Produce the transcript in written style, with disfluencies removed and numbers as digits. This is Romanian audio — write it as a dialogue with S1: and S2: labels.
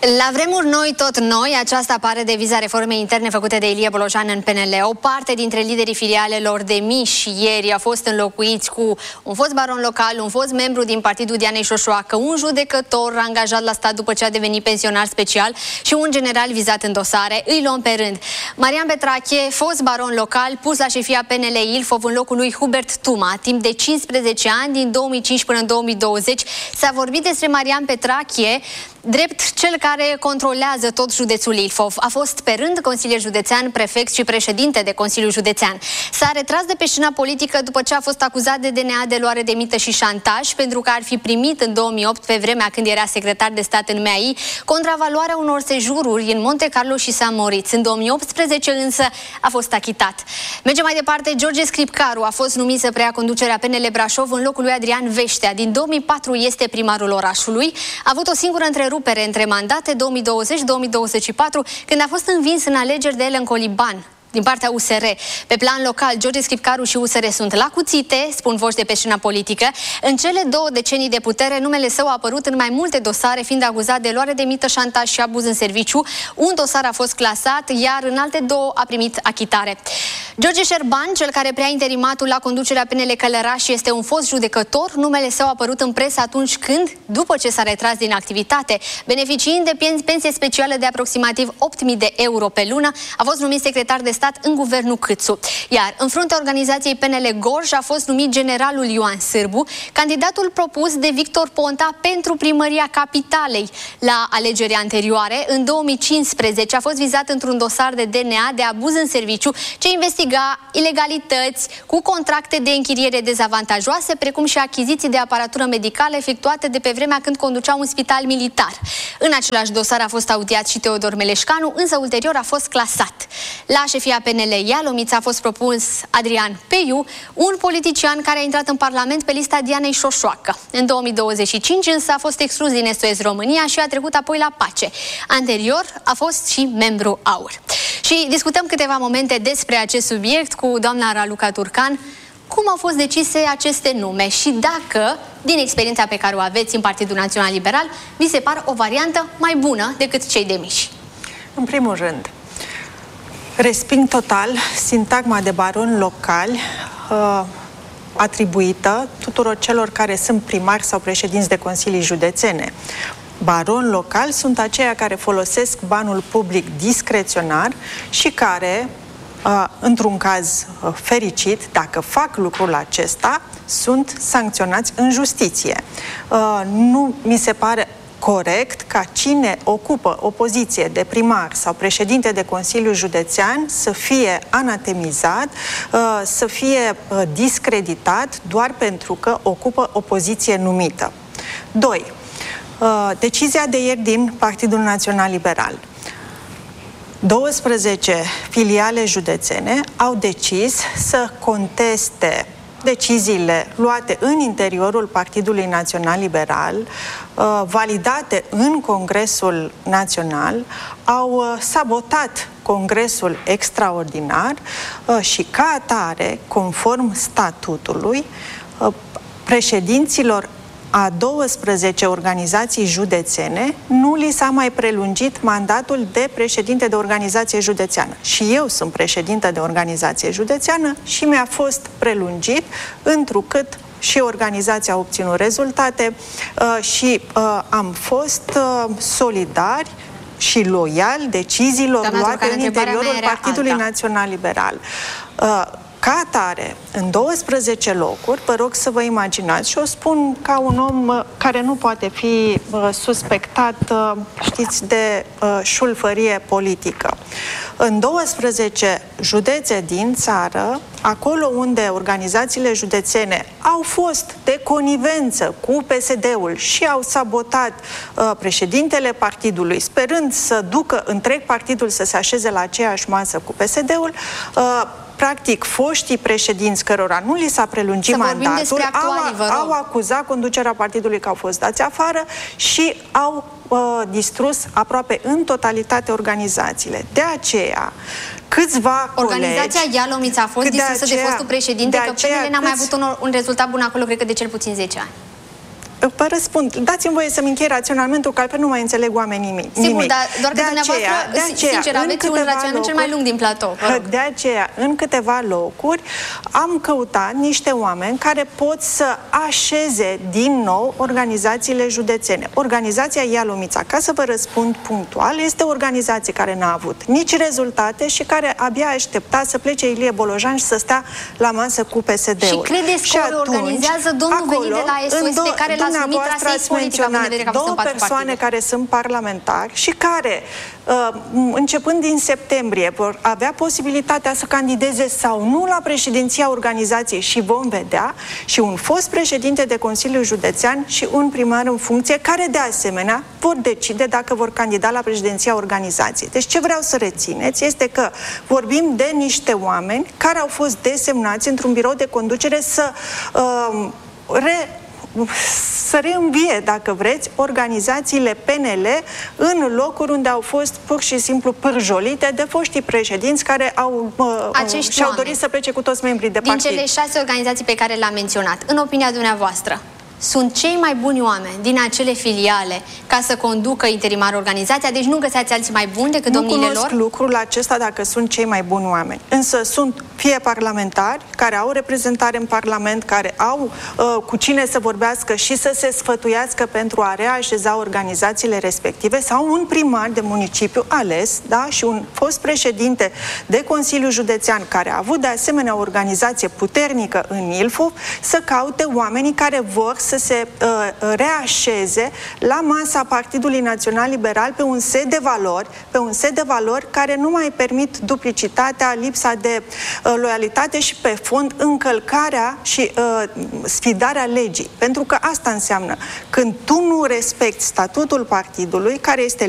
S1: La vremuri noi, tot noi, aceasta apare deviza reformei interne făcute de Ilie Bolojan în PNL. O parte dintre liderii filialelor demiși ieri a fost înlocuiți cu un fost baron local, un fost membru din partidul Dianei Șoșoacă, un judecător angajat la stat după ce a devenit pensionar special și un general vizat în dosare. Îi luăm pe rând. Marian Petrache, fost baron local, pus la șefia PNL Ilfov în locul lui Hubert Tuma, timp de 15 ani, din 2005 până în 2020. S-a vorbit despre Marian Petrache drept cel care controlează tot județul Ilfov. A fost pe rând consilier județean, prefect și președinte de Consiliul Județean. S-a retras de pe scena politică după ce a fost acuzat de DNA de luare de mită și șantaj, pentru că ar fi primit în 2008, pe vremea când era secretar de stat în MEAI, contravaloarea unor sejururi în Monte Carlo și San Moritz. În 2018 însă a fost achitat. Mergem mai departe. George Scripcaru a fost numit să preia conducerea PNL Brașov în locul lui Adrian Veștea. Din 2004 este primarul orașului. A avut o singură întrerupere între mandate, 2020-2024, când a fost învins în alegeri de Ellen Coliban din partea USR. Pe plan local, George Scripcaru și USR sunt la cuțite, spun voci de pe scena politică. În cele 2 decenii de putere, numele său a apărut în mai multe dosare, fiind acuzat de luare de mită, șantaj și abuz în serviciu. Un dosar a fost clasat, iar în alte 2 a primit achitare. George Șerban, cel care preia interimatul la conducerea PNL Călăraș, este un fost judecător. Numele său a apărut în presă atunci când, după ce s-a retras din activitate, beneficiind de pensie specială de aproximativ 8.000 de euro pe lună, a fost numit secretar de stat în guvernul Câțu. Iar în fruntea organizației PNL Gorj a fost numit generalul Ioan Sârbu, candidatul propus de Victor Ponta pentru primăria capitalei. La alegerile anterioare, în 2015, a fost vizat într-un dosar de DNA de abuz în serviciu ce investiga ilegalități cu contracte de închiriere dezavantajoase, precum și achiziții de aparatură medicală efectuate de pe vremea când conducea un spital militar. În același dosar a fost audiat și Teodor Meleșcanu, însă ulterior a fost clasat. La șefia PNL Ialomița a fost propus Adrian Peiu, un politician care a intrat în Parlament pe lista Dianei Șoșoacă. În 2025 însă a fost exclus din SOS România și a trecut apoi la PACE. Anterior a fost și membru AUR. Și discutăm câteva momente despre acest subiect cu doamna Raluca Turcan. Cum au fost decise aceste nume și dacă, din experiența pe care o aveți în Partidul Național Liberal, vi se par o variantă mai bună decât cei demiși?
S2: În primul rând, resping total sintagma de baron locali atribuită tuturor celor care sunt primari sau președinți de consilii județene. Baron local sunt aceia care folosesc banul public discreționar și care, într-un caz fericit, dacă fac lucrul acesta, sunt sancționați în justiție. Nu mi se pare corect ca cine ocupă o poziție de primar sau președinte de Consiliu Județean să fie anatemizat, să fie discreditat doar pentru că ocupă o poziție numită. 2. Decizia de ieri din Partidul Național Liberal. 12 filiale județene au decis să conteste deciziile luate în interiorul Partidului Național Liberal, validate în Congresul Național, au sabotat Congresul Extraordinar și ca atare, conform statutului, președinților a 12 organizații județene nu li s-a mai prelungit mandatul de președinte de organizație județeană. Și eu sunt președintă de organizație județeană și mi-a fost prelungit, întrucât și organizația a obținut rezultate și am fost solidari și loiali deciziilor luate în interiorul Partidului Național Liberal. Ca atare, în 12 locuri, vă rog să vă imaginați, și o spun ca un om care nu poate fi suspectat, știți, de șulfărie politică. În 12 județe din țară, acolo unde organizațiile județene au fost de conivență cu PSD-ul și au sabotat președintele partidului, sperând să ducă întreg partidul să se așeze la aceeași masă cu PSD-ul, practic, foștii președinți cărora nu li s-a prelungit mandatul au acuzat conducerea partidului că au fost dați afară și au distrus aproape în totalitate organizațiile. De aceea, câțiva colegi...
S1: Organizația Ialomița a fost distrusă de fostul președinte, că PNL n-a mai avut un rezultat bun acolo, cred că de cel puțin 10 ani.
S2: Vă răspund. Dați-mi voie să-mi închei raționamentul, că altfel nu mai înțeleg oamenii nimic.
S1: Sigur, dar doar că dumneavoastră, sincer, aveți un raționament cel mai lung din platou.
S2: De aceea, în câteva locuri, am căutat niște oameni care pot să așeze din nou organizațiile județene. Organizația Ialomița, ca să vă răspund punctual, este o organizație care n-a avut nici rezultate și care abia aștepta să plece Ilie Bolojan și să stea la masă cu PSD-ul.
S1: Și credeți că o organizează domnul venit de la SOS, pe care l-ați numit trasei politic, având în vedere că a fost în 4
S2: persoane
S1: partide
S2: care sunt parlamentari și care, începând din septembrie, vor avea posibilitatea să candideze sau nu la președinția organizației și vom vedea, și un fost președinte de Consiliu Județean și un primar în funcție, care de asemenea vor decide dacă vor candida la președinția organizației. Deci ce vreau să rețineți este că vorbim de niște oameni care au fost desemnați într-un birou de conducere să reînvie, dacă vreți, organizațiile PNL în locuri unde au fost pur și simplu pârjolite de foștii președinți care și-au dorit să plece cu toți membrii de partid.
S1: Din cele 6 organizații pe care le-am menționat, în opinia dumneavoastră, sunt cei mai buni oameni din acele filiale ca să conducă interimar organizația? Deci nu găseați alții mai buni decât domniile lor?
S2: Nu cunosc lucrul acesta dacă sunt cei mai buni oameni. Însă sunt fie parlamentari care au reprezentare în Parlament, care au cu cine să vorbească și să se sfătuiască pentru a reașeza organizațiile respective, sau un primar de municipiu ales, da, și un fost președinte de Consiliu Județean care a avut de asemenea o organizație puternică în Ilfov, să caute oamenii care vor să se reașeze la masa Partidului Național Liberal pe un set de valori, care nu mai permit duplicitatea, lipsa de loialitate și pe fond încălcarea și sfidarea legii. Pentru că asta înseamnă când tu nu respecti statutul partidului, care este